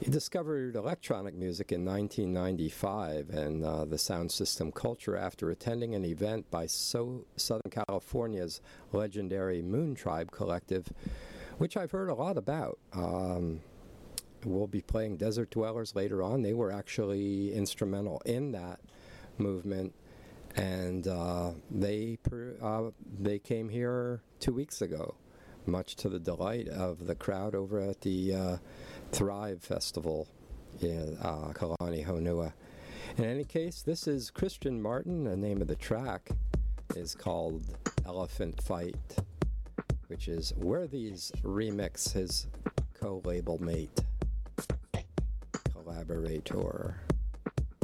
He discovered electronic music in 1995 and the sound system culture after attending an event by Southern California's legendary Moon Tribe Collective, which I've heard a lot about. We'll be playing Desert Dwellers later on. They were actually instrumental in that movement, and they came here 2 weeks ago, much to the delight of the crowd over at the Thrive Festival in Kalani, Honua. In any case, this is Christian Martin. The name of the track is called Elephant Fight, which is Worthy's remix, his co-label mate, collaborator.